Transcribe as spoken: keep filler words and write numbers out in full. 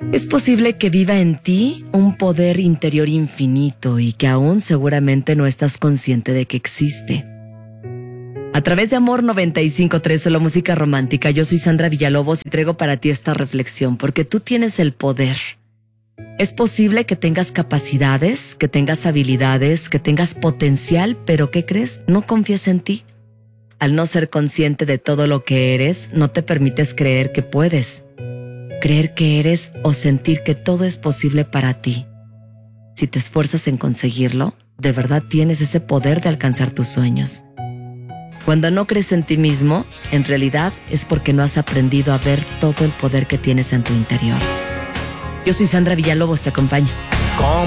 Es posible que viva en ti un poder interior infinito y que aún seguramente no estás consciente de que existe. A través de Amor noventa y cinco punto tres, solo música romántica, yo soy Sandra Villalobos y traigo para ti esta reflexión, porque tú tienes el poder. Es posible que tengas capacidades, que tengas habilidades, que tengas potencial, pero ¿qué crees? No confías en ti. Al no ser consciente de todo lo que eres, no te permites creer que puedes. Creer que eres o sentir que todo es posible para ti. Si te esfuerzas en conseguirlo, de verdad tienes ese poder de alcanzar tus sueños. Cuando no crees en ti mismo, en realidad es porque no has aprendido a ver todo el poder que tienes en tu interior. Yo soy Sandra Villalobos, te acompaño. ¿Cómo